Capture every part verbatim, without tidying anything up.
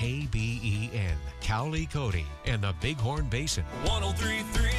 K B E N, Cowley, Cody, and the Bighorn Basin. one oh three point three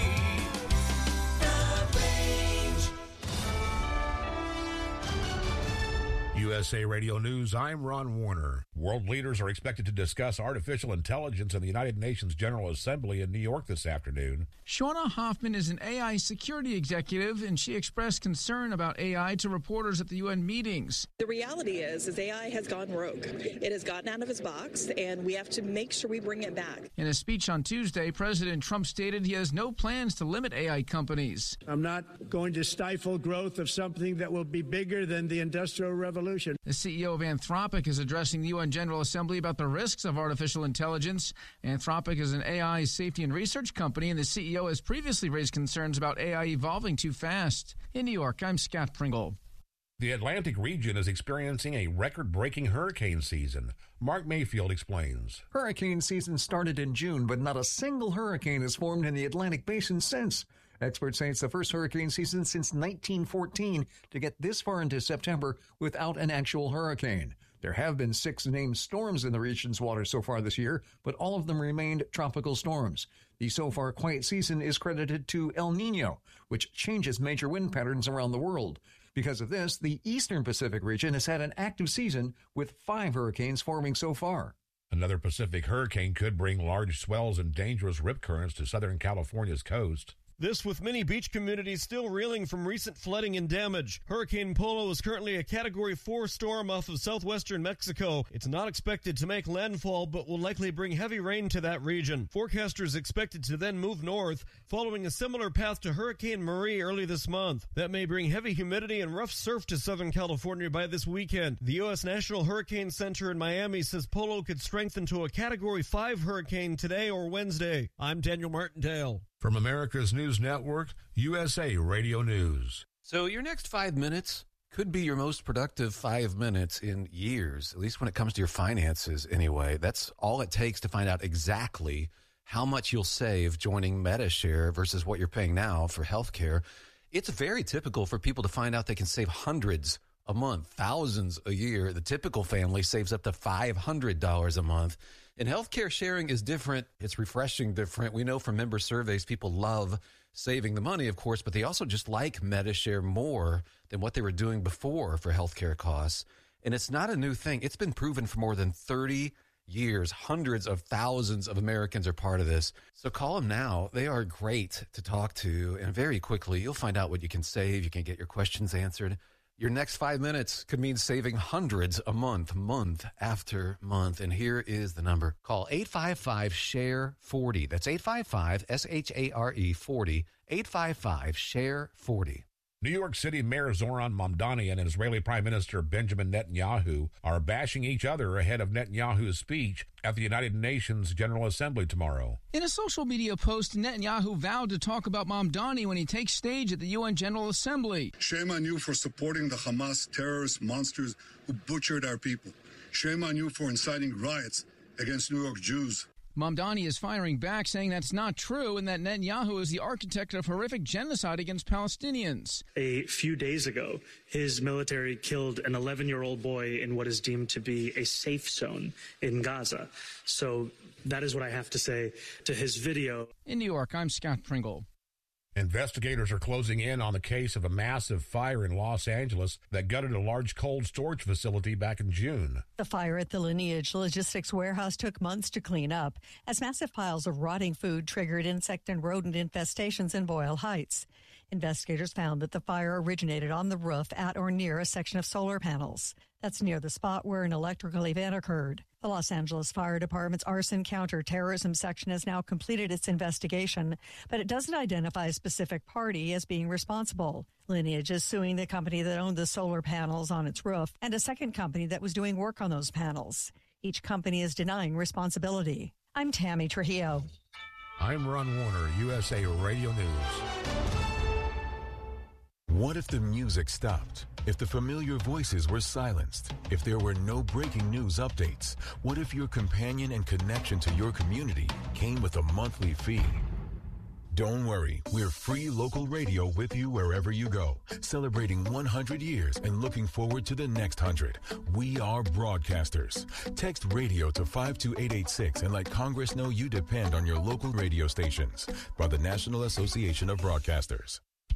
U S A Radio News, I'm Ron Warner. World leaders are expected to discuss artificial intelligence in the United Nations General Assembly in New York this afternoon. Shauna Hoffman is an A I security executive, and she expressed concern about A I to reporters at the U N meetings. The reality is, is A I has gone rogue. It has gotten out of its box, and we have to make sure we bring it back. In a speech on Tuesday, President Trump stated he has no plans to limit A I companies. I'm not going to stifle growth of something that will be bigger than the Industrial Revolution. The C E O of Anthropic is addressing the U N General Assembly about the risks of artificial intelligence. Anthropic is an A I safety and research company, and the C E O has previously raised concerns about A I evolving too fast. In New York, I'm Scott Pringle. The Atlantic region is experiencing a record-breaking hurricane season. Mark Mayfield explains. Hurricane season started in June, but not a single hurricane has formed in the Atlantic Basin since. Experts say it's the first hurricane season since nineteen fourteen to get this far into September without an actual hurricane. There have been six named storms in the region's waters so far this year, but all of them remained tropical storms. The so far quiet season is credited to El Nino, which changes major wind patterns around the world. Because of this, the eastern Pacific region has had an active season with five hurricanes forming so far. Another Pacific hurricane could bring large swells and dangerous rip currents to Southern California's coast. This with many beach communities still reeling from recent flooding and damage. Hurricane Polo is currently a Category four storm off of southwestern Mexico. It's not expected to make landfall, but will likely bring heavy rain to that region. Forecasters expect it to then move north, following a similar path to Hurricane Marie early this month. That may bring heavy humidity and rough surf to Southern California by this weekend. The U S National Hurricane Center in Miami says Polo could strengthen to a Category five hurricane today or Wednesday. I'm Daniel Martindale. From America's News Network, U S A Radio News. So your next five minutes could be your most productive five minutes in years, at least when it comes to your finances anyway. That's all it takes to find out exactly how much you'll save joining MediShare versus what you're paying now for healthcare. It's very typical for people to find out they can save hundreds a month, thousands a year. The typical family saves up to five hundred dollars a month. And healthcare sharing is different. It's refreshing different. We know from member surveys, people love saving the money, of course, but they also just like MediShare more than what they were doing before for healthcare costs. And it's not a new thing. It's been proven for more than thirty years. Hundreds of thousands of Americans are part of this. So call them now. They are great to talk to. And very quickly, you'll find out what you can save. You can get your questions answered. Your next five minutes could mean saving hundreds a month, month after month. And here is the number. Call eight five five, share forty. That's eight five five, S H A R E forty, eight five five, share forty. New York City Mayor Zoran Mamdani and Israeli Prime Minister Benjamin Netanyahu are bashing each other ahead of Netanyahu's speech at the United Nations General Assembly tomorrow. In a social media post, Netanyahu vowed to talk about Mamdani when he takes stage at the U N General Assembly. Shame on you for supporting the Hamas terrorist monsters who butchered our people. Shame on you for inciting riots against New York Jews. Mamdani is firing back, saying that's not true and that Netanyahu is the architect of horrific genocide against Palestinians. A few days ago, his military killed an eleven-year-old boy in what is deemed to be a safe zone in Gaza. So that is what I have to say to his video. In New York, I'm Scott Pringle. Investigators are closing in on the case of a massive fire in Los Angeles that gutted a large cold storage facility back in June. The fire at the Lineage Logistics warehouse took months to clean up as massive piles of rotting food triggered insect and rodent infestations in Boyle Heights. Investigators found that the fire originated on the roof at or near a section of solar panels. That's near the spot where an electrical event occurred. The Los Angeles Fire Department's arson counterterrorism section has now completed its investigation, but it doesn't identify a specific party as being responsible. Lineage is suing the company that owned the solar panels on its roof and a second company that was doing work on those panels. Each company is denying responsibility. I'm Tammy Trujillo. I'm Ron Warner, U S A Radio News. What if the music stopped? If the familiar voices were silenced? If there were no breaking news updates? What if your companion and connection to your community came with a monthly fee? Don't worry, we're free local radio with you wherever you go, celebrating one hundred years and looking forward to the next one hundred. We are broadcasters. Text radio to five two eight eight six and let Congress know you depend on your local radio stations. By the National Association of Broadcasters.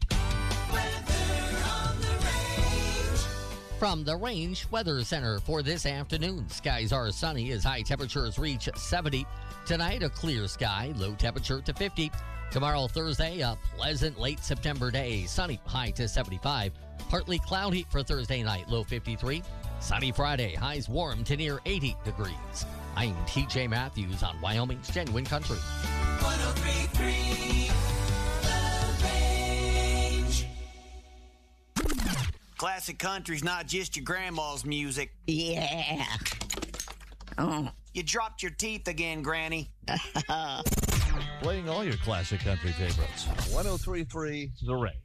From the Range Weather Center for this afternoon, skies are sunny as high temperatures reach seventy. Tonight, a clear sky, low temperature to fifty. Tomorrow, Thursday, a pleasant late September day, sunny, high to seventy-five. Partly cloudy for Thursday night, low fifty-three. Sunny Friday, highs warm to near eighty degrees. I'm T J Matthews on Wyoming's Genuine Country. one oh three point three The Range. Classic country's not just your grandma's music. Yeah. Oh. You dropped your teeth again, Granny. Playing all your classic country favorites. one oh three point three The Range.